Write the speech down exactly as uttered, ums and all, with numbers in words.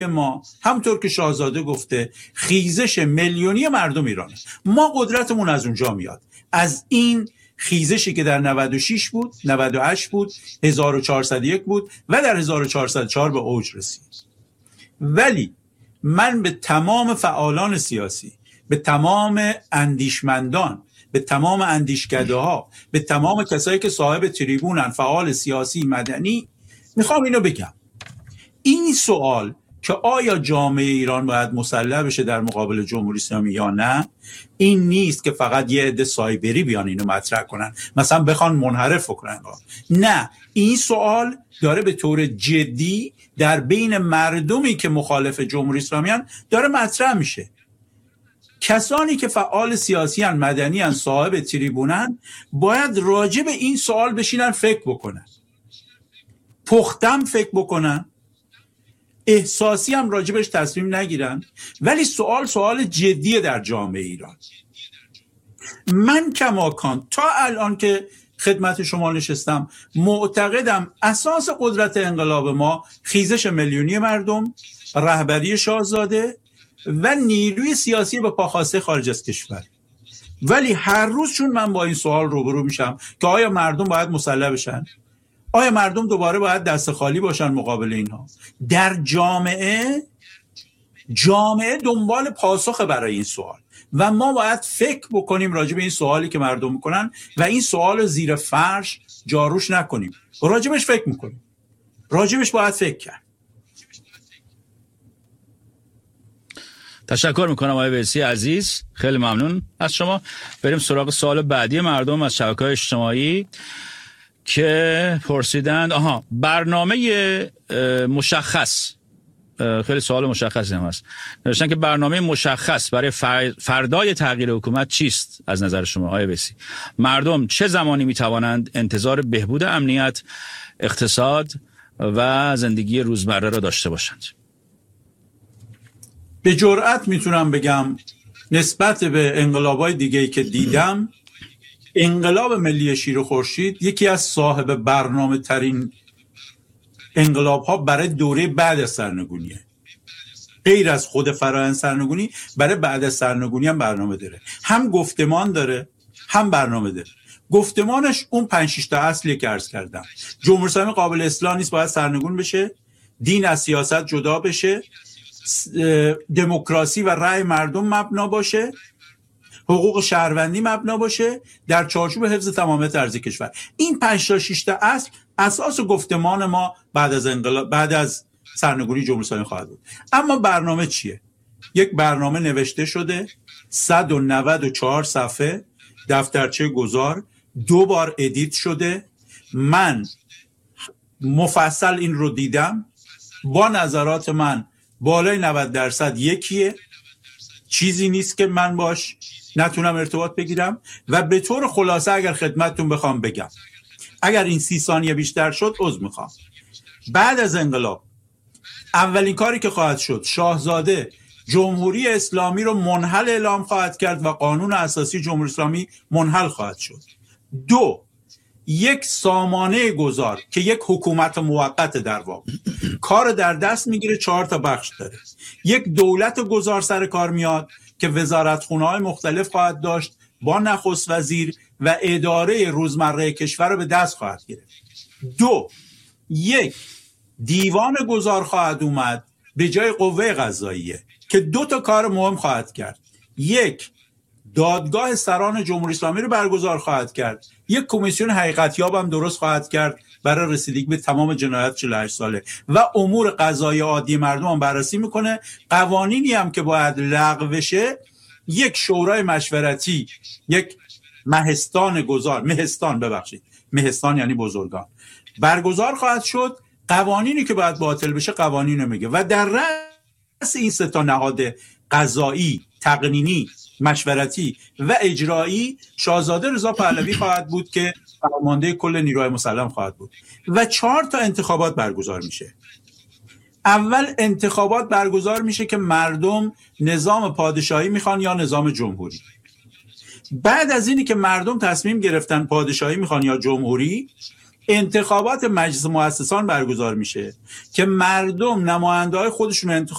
ما همونطور که شاهزاده گفته خیزش میلیونی مردم ایرانه. ما قدرتمون از اونجا میاد، از این خیزشی که در نود و شش بود، نود و هشت بود، هزار و چهارصد و یک بود و در هزار و چهارصد و چهار به اوج رسید. ولی من به تمام فعالان سیاسی، به تمام اندیشمندان، به تمام اندیشکده ها، به تمام کسایی که صاحب تریبونن، فعال سیاسی مدنی، میخوام اینو بگم. این سوال که آیا جامعه ایران باید مسلح بشه در مقابل جمهوری اسلامی یا نه، این نیست که فقط یه عده سایبری بیان اینو مطرح کنن، مثلا بخوان منحرف کنن. نه، این سوال داره به طور جدی در بین مردمی که مخالف جمهوری اسلامی هستند داره مطرح میشه. کسانی که فعال سیاسی هستند، مدنی هستند، صاحب تریبونن، باید راجع به این سوال بشینن فکر بکنن، پختم فکر بکنن، احساسی هم راجبش تصمیم نگیرن، ولی سوال سوال جدیه در جامعه ایران. من کماکان تا الان که خدمت شما نشستم معتقدم اساس قدرت انقلاب ما خیزش میلیونی مردم، رهبری شاهزاده و نیروی سیاسی به پاخواسته خارج از کشور. ولی هر روز چون من با این سوال روبرو میشم که آیا مردم باید مسلح بشن؟ آیا مردم دوباره باید دست خالی باشن مقابل اینها؟ در جامعه جامعه دنبال پاسخ برای این سوال و ما باید فکر بکنیم راجع به این سوالی که مردم میکنن و این سوال زیر فرش جاروش نکنیم، راجبش فکر میکنیم، راجبش باید فکر کرد. تشکر میکنم آقای ویسی عزیز، خیلی ممنون از شما. بریم سراغ سوال بعدی مردم از شبکه‌های اجتماعی که پرسیدند. آها، برنامه مشخص، خیلی سوال مشخصی هم هست، نوشتن که برنامه مشخص برای فردای تغییر حکومت چیست از نظر شما آقای ویسی؟ مردم چه زمانی میتوانند انتظار بهبود امنیت، اقتصاد و زندگی روزمره را داشته باشند؟ به جرئت میتونم بگم نسبت به انقلاب‌های دیگه‌ای که دیدم، انقلاب ملی شیر و خورشید یکی از صاحب برنامه ترین انقلاب ها برای دوره بعد از سرنگونیه. غیر از خود فرآیند سرنگونی، برای بعد از سرنگونی هم برنامه داره، هم گفتمان داره هم برنامه داره. گفتمانش اون پنج شش تا اصلیه که عرض کردم. جمهوری اسلامی قابل اصلاح نیست، باید سرنگون بشه، دین از سیاست جدا بشه، دموکراسی و رأی مردم مبنا باشه، حقوق شهروندی مبنا باشه، در چارچوب حفظ تمامیت ارضی کشور. این پنج تا شش تا اصل اساس گفتمان ما بعد از انقلاب، بعد از سرنگونی جمهوری اسلامی خواهد بود. اما برنامه چیه؟ یک برنامه نوشته شده، صد و نود و چهار صفحه، دفترچه گذار، دو بار ادیت شده. من مفصل این رو دیدم، با نظرات من بالای نود درصد یکیه، چیزی نیست که من باش نتونم ارتباط بگیرم. و به طور خلاصه اگر خدمتتون بخوام بگم، اگر این سی ثانیه بیشتر شد عذر میخوام. بعد از انقلاب اولین کاری که خواهد شد، شاهزاده جمهوری اسلامی رو منحل اعلام خواهد کرد و قانون اساسی جمهوری اسلامی منحل خواهد شد. دو، یک سامانه گذار که یک حکومت موقت در واقع کار در دست میگیره، چهار تا بخش داره. یک دولت گذار سر کار میاد که وزارتخونه‌های مختلف خواهد داشت با نخست وزیر و اداره روزمره کشور رو به دست خواهد گرفت. دو، یک دیوان گذار خواهد اومد به جای قوه قضاییه که دو تا کار مهم خواهد کرد. یک، دادگاه سران جمهوری اسلامی رو برگزار خواهد کرد. یک کمیسیون حقیقتیاب هم درست خواهد کرد برای رسیدگی به تمام جنایات چهل و هشت ساله و امور قضایی عادی مردم هم بررسی میکنه. قوانینی هم که باید لغو بشه، یک شورای مشورتی، یک مهستان گذار، مهستان ببخشید مهستان یعنی بزرگان، برگزار خواهد شد. قوانینی که باید باطل بشه قوانین میگه و در رأس این سه تا نهاد قضایی، تقنینی، مشورتی و اجرایی شاهزاده رضا پهلوی خواهد بود که فرمانده کل نیروهای مسلح خواهد بود و چهار تا انتخابات برگزار میشه. اول انتخابات برگزار میشه که مردم نظام پادشاهی میخوان یا نظام جمهوری. بعد از اینی که مردم تصمیم گرفتن پادشاهی میخوان یا جمهوری، انتخابات مجلس مؤسسان برگزار میشه که مردم نماینده‌های خودشون رو انتخاب